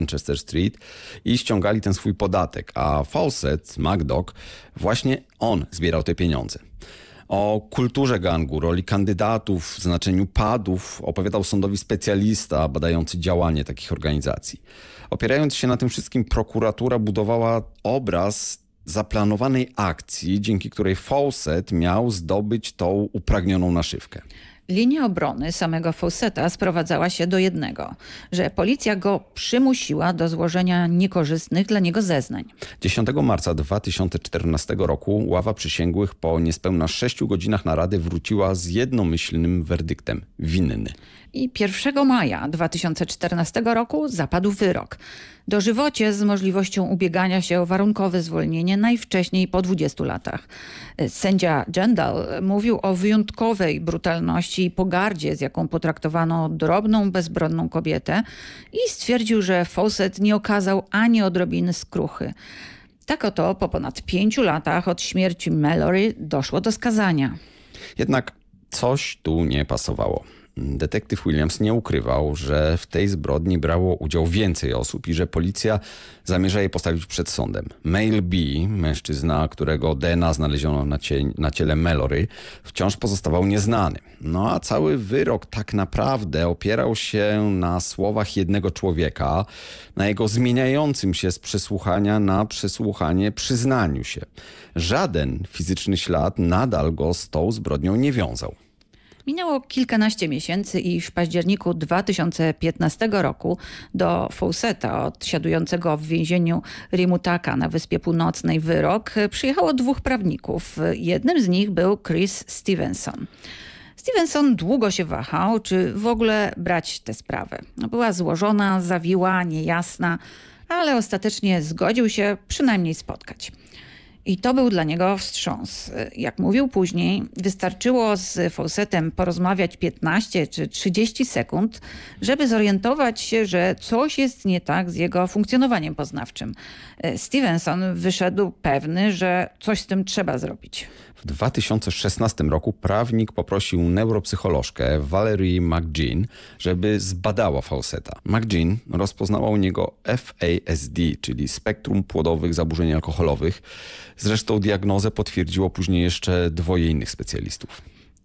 Manchester Street i ściągali ten swój podatek, a Fawcett, McDock, właśnie on zbierał te pieniądze. O kulturze gangu, roli kandydatów, znaczeniu padów opowiadał sądowi specjalista badający działanie takich organizacji. Opierając się na tym wszystkim, prokuratura budowała obraz zaplanowanej akcji, dzięki której Fawcett miał zdobyć tą upragnioną naszywkę. Linia obrony samego Fawcetta sprowadzała się do jednego, że policja go przymusiła do złożenia niekorzystnych dla niego zeznań. 10 marca 2014 roku ława przysięgłych po niespełna 6 godzinach narady wróciła z jednomyślnym werdyktem: winny. I 1 maja 2014 roku zapadł wyrok. Dożywocie z możliwością ubiegania się o warunkowe zwolnienie najwcześniej po 20 latach. Sędzia Jandal mówił o wyjątkowej brutalności i pogardzie, z jaką potraktowano drobną, bezbronną kobietę i stwierdził, że Fawcett nie okazał ani odrobiny skruchy. Tak oto po ponad 5 latach od śmierci Mallory doszło do skazania. Jednak coś tu nie pasowało. Detektyw Williams nie ukrywał, że w tej zbrodni brało udział więcej osób i że policja zamierza je postawić przed sądem. Male B, mężczyzna, którego DNA znaleziono na ciele Mallory, wciąż pozostawał nieznany. No a cały wyrok tak naprawdę opierał się na słowach jednego człowieka, na jego zmieniającym się z przesłuchania na przesłuchanie przyznaniu się. Żaden fizyczny ślad nadal go z tą zbrodnią nie wiązał. Minęło kilkanaście miesięcy i w październiku 2015 roku do Fawcetta, odsiadującego w więzieniu Rimutaka na Wyspie Północnej wyrok, przyjechało 2 prawników. Jednym z nich był Chris Stevenson. Stevenson długo się wahał, czy w ogóle brać tę sprawę. Była złożona, zawiła, niejasna, ale ostatecznie zgodził się przynajmniej spotkać. I to był dla niego wstrząs. Jak mówił później, wystarczyło z Fawcettem porozmawiać 15 czy 30 sekund, żeby zorientować się, że coś jest nie tak z jego funkcjonowaniem poznawczym. Stevenson wyszedł pewny, że coś z tym trzeba zrobić. W 2016 roku prawnik poprosił neuropsycholożkę Valerie McGinn, żeby zbadała Fawcetta. McGinn rozpoznała u niego FASD, czyli spektrum płodowych zaburzeń alkoholowych. Zresztą diagnozę potwierdziło później jeszcze 2 innych specjalistów.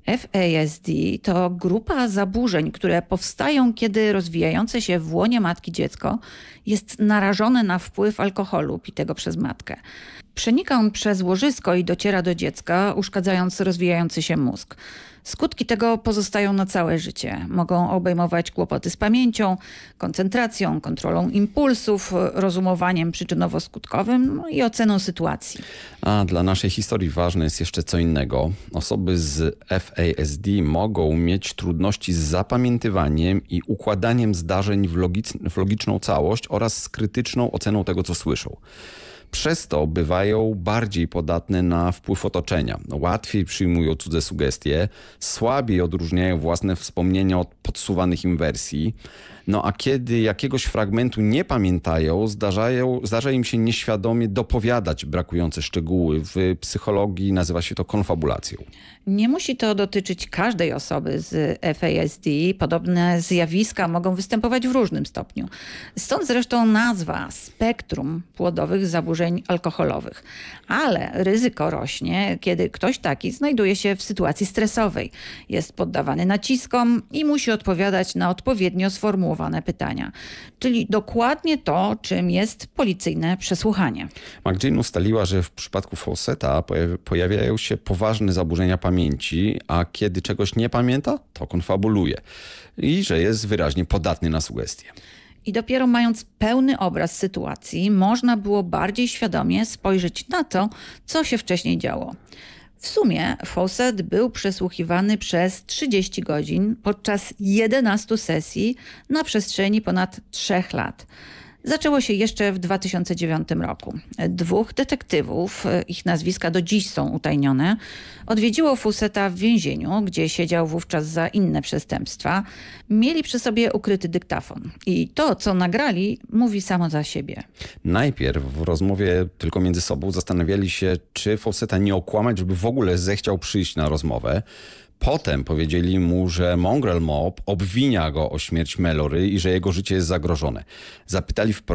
FASD to grupa zaburzeń, które powstają, kiedy rozwijające się w łonie matki dziecko jest narażone na wpływ alkoholu pitego przez matkę. Przenika on przez łożysko i dociera do dziecka, uszkadzając rozwijający się mózg. Skutki tego pozostają na całe życie. Mogą obejmować kłopoty z pamięcią, koncentracją, kontrolą impulsów, rozumowaniem przyczynowo-skutkowym i oceną sytuacji. A dla naszej historii ważne jest jeszcze co innego. Osoby z FASD mogą mieć trudności z zapamiętywaniem i układaniem zdarzeń w logiczną całość oraz z krytyczną oceną tego, co słyszą. Przez to bywają bardziej podatne na wpływ otoczenia. Łatwiej przyjmują cudze sugestie, słabiej odróżniają własne wspomnienia od podsuwanych im wersji. No a kiedy jakiegoś fragmentu nie pamiętają, zdarza im się nieświadomie dopowiadać brakujące szczegóły. W psychologii nazywa się to konfabulacją. Nie musi to dotyczyć każdej osoby z FASD. Podobne zjawiska mogą występować w różnym stopniu. Stąd zresztą nazwa spektrum płodowych zaburzeń alkoholowych. Ale ryzyko rośnie, kiedy ktoś taki znajduje się w sytuacji stresowej. Jest poddawany naciskom i musi odpowiadać na odpowiednio sformułowane pytania. Czyli dokładnie to, czym jest policyjne przesłuchanie. McGinn ustaliła, że w przypadku Fawcetta pojawiają się poważne zaburzenia pamięci, a kiedy czegoś nie pamięta, to konfabuluje. I że jest wyraźnie podatny na sugestie. I dopiero mając pełny obraz sytuacji, można było bardziej świadomie spojrzeć na to, co się wcześniej działo. W sumie Fawcett był przesłuchiwany przez 30 godzin podczas 11 sesji na przestrzeni ponad 3 lat. Zaczęło się jeszcze w 2009 roku. 2 detektywów, ich nazwiska do dziś są utajnione, odwiedziło Fawcetta w więzieniu, gdzie siedział wówczas za inne przestępstwa. Mieli przy sobie ukryty dyktafon. I to, co nagrali, mówi samo za siebie. Najpierw w rozmowie tylko między sobą zastanawiali się, czy Fawcetta nie okłamać, żeby w ogóle zechciał przyjść na rozmowę. Potem powiedzieli mu, że Mongrel Mob obwinia go o śmierć Mallory i że jego życie jest zagrożone. Zapytali